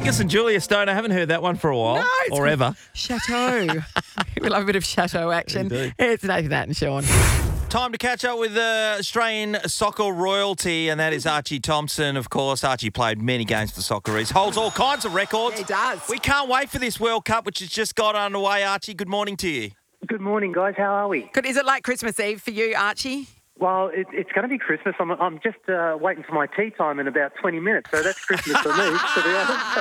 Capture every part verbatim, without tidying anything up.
Angus and Julia Stone, I haven't heard that one for a while. No, it's or ever. Chateau. We love a bit of Chateau action. We do. It's Nathan Nat and Sean. Time to catch up with uh, Australian soccer royalty, and that is Archie Thompson, of course. Archie played many games for the Socceroos, holds all kinds of records. He does. We can't wait for this World Cup, which has just got underway. Archie, good morning to you. Good morning, guys. How are we? Good. Is it like Christmas Eve for you, Archie? Well, it, it's going to be Christmas. I'm, I'm just uh, waiting for my tea time in about twenty minutes, so that's Christmas for me, to be honest.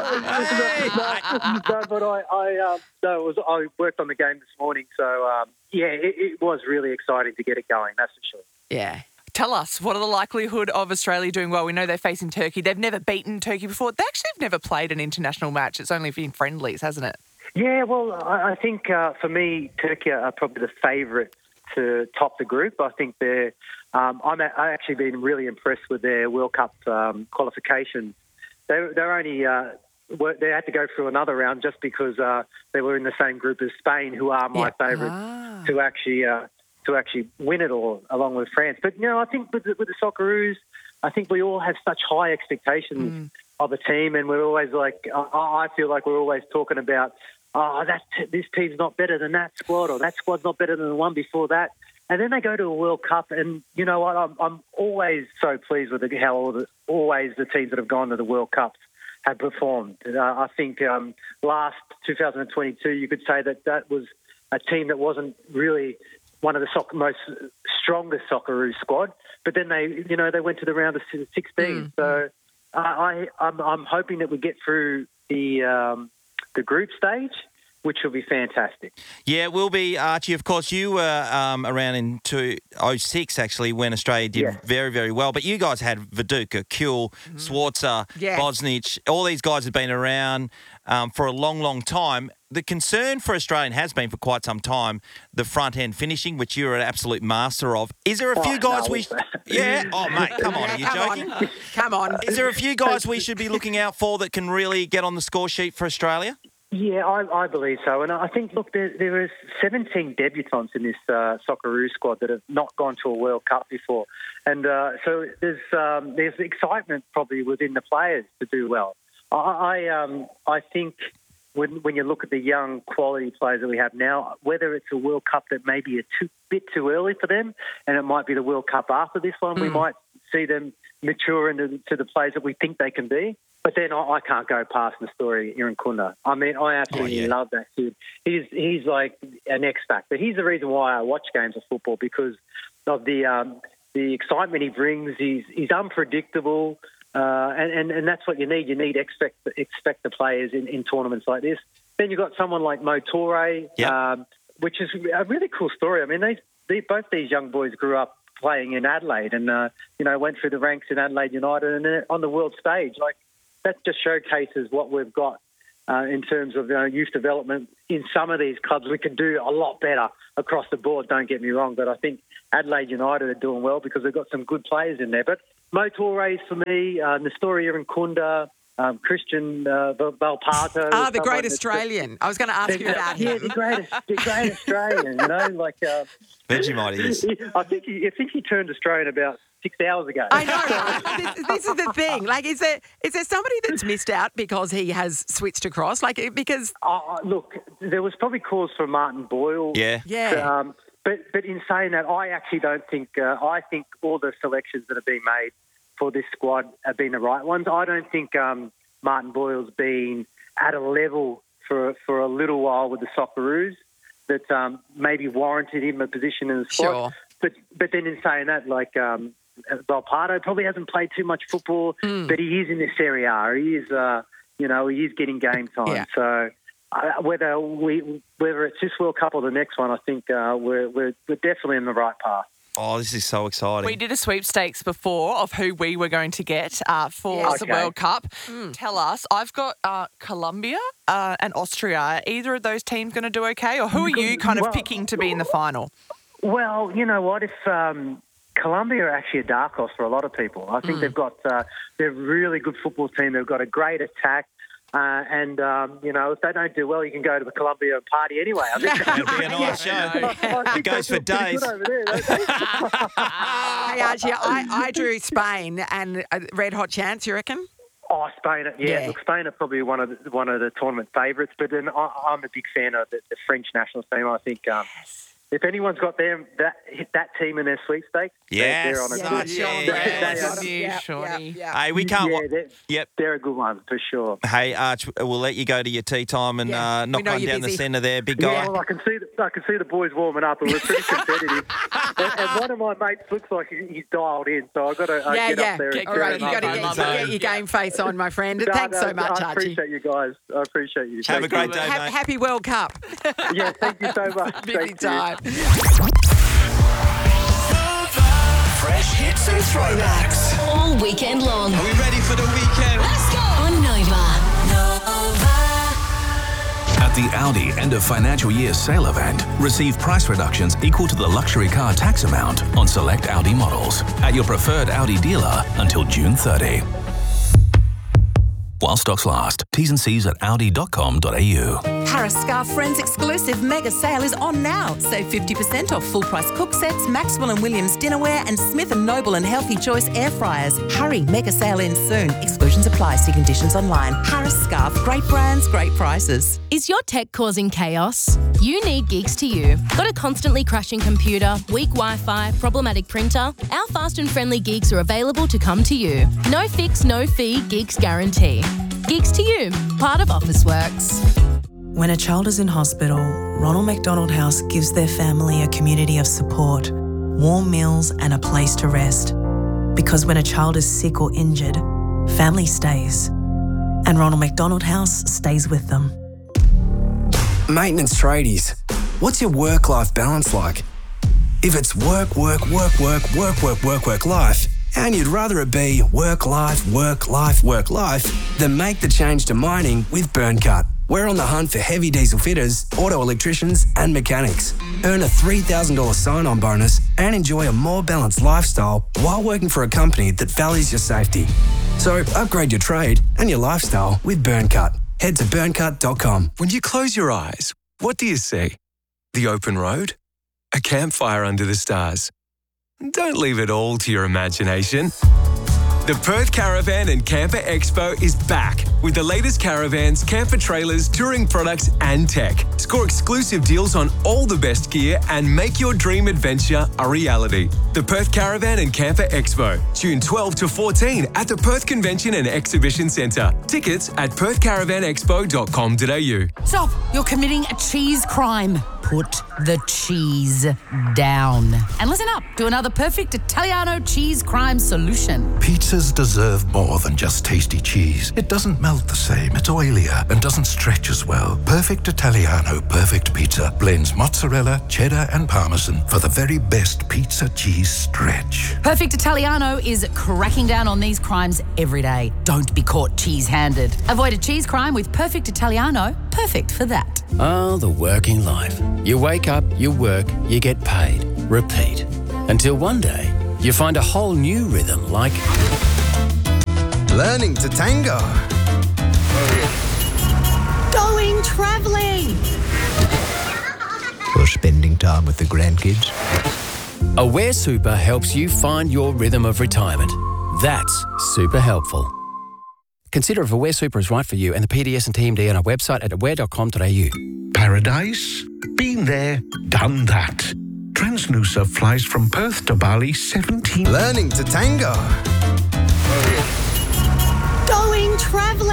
no, no, but I, I, um, no, it was, I worked on the game this morning, so um, yeah, it, it was really exciting to get it going, that's for sure. Yeah. Tell us, what are the likelihood of Australia doing well? We know they're facing Turkey. They've never beaten Turkey before. They actually have never played an international match. It's only been friendlies, hasn't it? Yeah, well, I, I think uh, for me, Turkey are probably the favourite to top the group. I think they're. Um, I'm a, I actually been really impressed with their World Cup um, qualification. They, they're only uh, were, they had to go through another round just because uh, they were in the same group as Spain, who are my Yeah. favourites Ah. to actually uh, to actually win it all, along with France. But you know, I think with the, with the Socceroos, I think we all have such high expectations Mm. of a team, and we're always like, I, I feel like we're always talking about. Oh, that this team's not better than that squad, or that squad's not better than the one before that. And then they go to a World Cup, and you know what? I'm, I'm always so pleased with the, how all the, always the teams that have gone to the World Cups have performed. Uh, I think um, last two thousand twenty-two, you could say that that was a team that wasn't really one of the soccer, most strongest Socceroos squad, but then they, you know, they went to the round of sixteen. Mm. So uh, I, I'm, I'm hoping that we get through the. Um, the group stage, which will be fantastic. Yeah, it will be, Archie. Of course, you were um, around in two thousand six, actually, when Australia did Yeah. very, very well. But you guys had Viduka, Kuhl, Swartzer, Yes. Bosnich. All these guys have been around um, for a long, long time. The concern for Australian has been for quite some time the front end finishing, which you're an absolute master of. Is there a few Oh, guys no, we? what's that? Yeah. Oh, mate, come on. Are you Come joking? on. Come on. Is there a few guys we should be looking out for that can really get on the score sheet for Australia? Yeah, I, I believe so. And I think, look, there, there is seventeen debutants in this uh, Socceroo squad that have not gone to a World Cup before. And uh, so there's um, there's excitement probably within the players to do well. I, I, um, I think when, when you look at the young quality players that we have now, whether it's a World Cup that may be a too, bit too early for them, and it might be the World Cup after this one, we might see them mature into to the players that we think they can be. But then I, I can't go past the story Iran Kunda. I mean, I absolutely Oh, yeah. love that kid. He's he's like an X factor. He's the reason why I watch games of football, because of the um, the excitement he brings. He's he's unpredictable, uh, and, and and that's what you need. You need expect expect the players in, in tournaments like this. Then you've got someone like Mo Toure, Yep. um, which is a really cool story. I mean, they, they both these young boys grew up playing in Adelaide, and uh, you know went through the ranks in Adelaide United, and then on the world stage, like. That just showcases what we've got uh, in terms of you know, youth development in some of these clubs. We can do a lot better across the board, don't get me wrong, but I think Adelaide United are doing well because they've got some good players in there. But Mo Toure for me, uh, Nestoria and Kunda, um, Christian uh, Valparto. Ah, the great Australian. I was going to ask you about Yeah, him. the great, the great Australian, you know, like... Uh, Vegemite he is. I think he, I think he turned Australian about six hours ago. I know, right? This, this is the thing. Like, is there is there somebody that's missed out because he has switched across? Like, because... Uh, look, there was probably cause for Martin Boyle. Yeah. Yeah. Um, but but in saying that, I actually don't think uh, I think all the selections that have been made for this squad have been the right ones. I don't think um, Martin Boyle's been at a level for for a little while with the Socceroos that um, maybe warranted him a position in the squad. Sure. But but then in saying that, like um, Valparto probably hasn't played too much football, Mm. but he is in this Serie A. He is, uh, you know, he is getting game time. Yeah. So uh, whether we whether it's this World Cup or the next one, I think uh, we're, we're we're definitely in the right path. Oh, this is so exciting. We did a sweepstakes before of who we were going to get uh, for Yes. the Okay. World Cup. Tell us, I've got uh, Colombia uh, and Austria. Are either of those teams going to do okay? Or who are you kind of Well- picking to be in the final? Well, you know what? If um, Colombia are actually a dark horse for a lot of people, I think they've got uh, they're a really good football team. They've got a great attack. Uh, and, um, you know, if they don't do well, you can go to the Colombia and party anyway. I think It'll be a nice show. I think It goes they for feel pretty days. good over there, don't they? Hey, Archie, I, I drew Spain and a red hot chance, you reckon? Oh, Spain, yeah, Yeah. look, Spain are probably one of the, one of the tournament favourites, but then I, I'm a big fan of the, the French national team. I think um, if anyone's got them that that team in their sweepstakes, Yes. they're, they're on a Yeah, good. Sean, they- yes. they are- You, Yeah, Shawnee. yeah, yeah. Hey, we can't. yeah, wa- they're, Yep. they're a good one for sure. Hey, Arch, we'll let you go to your tea time and Yeah. uh, We knock know one you're down the busy. centre there, big guy. Yeah, well, I can see the, I can see the boys warming up, and we're pretty competitive. and, and one of my mates looks like he- he's dialed in, so I've got to uh, Yeah, get yeah. up there. Get and All cheer right, him you up. got to I get, love get it. your game face on, my friend. No, Thanks no, so much, I Archie. appreciate you guys. I appreciate you. Have a Thank great you. day, Ha- mate. Happy World Cup. Yeah, thank you so much. Busy Thank you. time. Fresh hits and throwbacks. All weekend long. Are we ready for the weekend? Let's go on Nova. At the Audi end of financial year sale event, receive price reductions equal to the luxury car tax amount on select Audi models at your preferred Audi dealer until June thirtieth. While stocks last. T's and C's at audi dot com dot a u. Harris Scarf Friends exclusive mega sale is on now. Save fifty percent off full price cook sets, Maxwell and Williams dinnerware, and Smith and Noble and Healthy Choice air fryers. Hurry, mega sale ends soon. Exclusions apply. See conditions online. Harris Scarf, great brands, great prices. Is your tech causing chaos? You need Geeks to You. Got a constantly crashing computer, weak Wi-Fi, problematic printer? Our fast and friendly geeks are available to come to you. No fix, no fee, Geeks guarantee. Geeks to You, part of Officeworks. When a child is in hospital, Ronald McDonald House gives their family a community of support, warm meals and a place to rest. Because when a child is sick or injured, family stays. And Ronald McDonald House stays with them. Maintenance tradies, what's your work-life balance like? If it's work, work, work, work, work, work, work, work, life, and you'd rather it be work, life, work, life, work, life, then make the change to mining with BurnCut. We're on the hunt for heavy diesel fitters, auto electricians, and mechanics. Earn a three thousand dollars sign-on bonus and enjoy a more balanced lifestyle while working for a company that values your safety. So upgrade your trade and your lifestyle with BurnCut. Head to burn cut dot com. When you close your eyes, what do you see? The open road? A campfire under the stars? Don't leave it all to your imagination. The Perth Caravan and Camper Expo is back with the latest caravans, camper trailers, touring products and tech. Score exclusive deals on all the best gear and make your dream adventure a reality. The Perth Caravan and Camper Expo, June twelfth to fourteenth at the Perth Convention and Exhibition Centre. Tickets at perth caravan expo dot com dot a u. Stop! You're committing a cheese crime. Put the cheese down. And listen up to another perfect Italiano cheese crime solution. Pizzas deserve more than just tasty cheese. It doesn't melt the same, it's oilier, and doesn't stretch as well. Perfect Italiano Perfect Pizza blends mozzarella, cheddar, and parmesan for the very best pizza cheese stretch. Perfect Italiano is cracking down on these crimes every day. Don't be caught cheese-handed. Avoid a cheese crime with Perfect Italiano. Perfect for that. Ah, the working life. You wake up, you work, you get paid. Repeat. Until one day, you find a whole new rhythm like... Learning to tango. Going travelling. Or spending time with the grandkids. Aware Super helps you find your rhythm of retirement. That's super helpful. Consider if Aware Super is right for you and the P D S and T M D on our website at aware dot com dot a u. Paradise? Been there, done that. Transnusa flies from Perth to Bali seventeen... Learning to tango. Going travelling.